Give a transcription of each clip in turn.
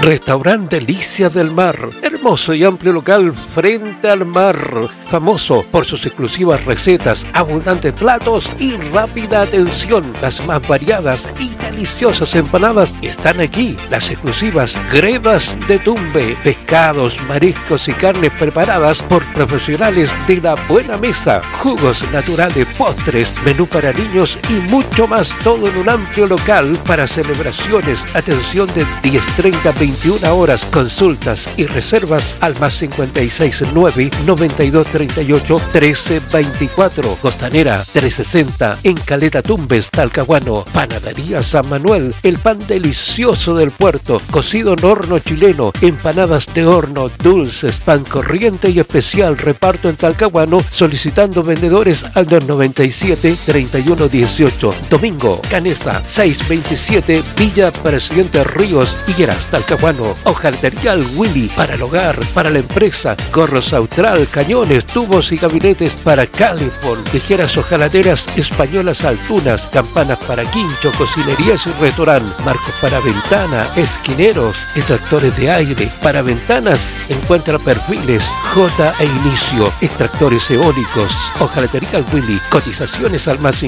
Restaurante Delicia del Mar, hermoso y amplio local frente al mar, famoso por sus exclusivas recetas, abundantes platos y rápida atención. Las más variadas y deliciosas empanadas están aquí. Las exclusivas gredas de Tumbe, pescados, mariscos y carnes preparadas por profesionales de la buena mesa, jugos naturales, postres, menú para niños y mucho más, todo en un amplio local para celebraciones. Atención de 10:30 a 21 horas, consultas y reservas al más 569 9238 1324. Costanera 360 en Caleta Tumbes, Talcahuano. Panadería San Manuel, el pan delicioso del puerto, cocido en horno chileno, empanadas de horno, dulces, pan corriente y especial, reparto en Talcahuano, solicitando vendedores al 297 3118. Domingo, Canesa 627, Villa Presidente Ríos, Higueras, Talcahuano. Hojalatería al Willy, para el hogar, para la empresa, gorros Austral, cañones, tubos y gabinetes para Califón, tijeras hojalateras españolas Altunas, campanas para quincho, cocinerías y restaurant, marcos para ventana, esquineros, extractores de aire, para ventanas, encuentra perfiles J e Inicio, extractores eólicos. Hojalatería al Willy, cotizaciones al más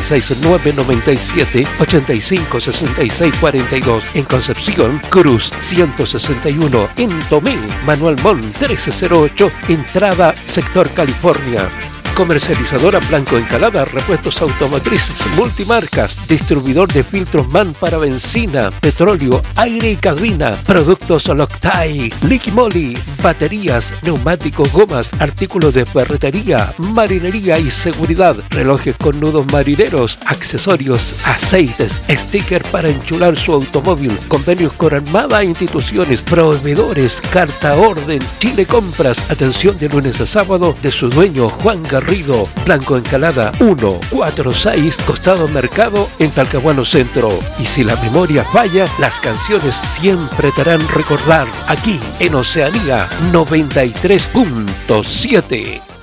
56997 85 66 42. En Concepción, Cruz 161. En Tomé, Manuel Mon 1308, entrada sector California. Comercializadora Blanco Encalada, repuestos automotrices, multimarcas, distribuidor de filtros MAN para benzina, petróleo, aire y cabina, productos Loctite, Liqui Moly, baterías, neumáticos, gomas, artículos de ferretería, marinería y seguridad, relojes con nudos marineros, accesorios, aceites, sticker para enchular su automóvil, convenios con Armada e instituciones, proveedores, carta orden, Chile Compras, atención de lunes a sábado de su dueño Juan Garrido. Blanco Encalada 146, Costado Mercado en Talcahuano Centro. Y si la memoria falla, las canciones siempre te harán recordar aquí en Oceanía 93.7.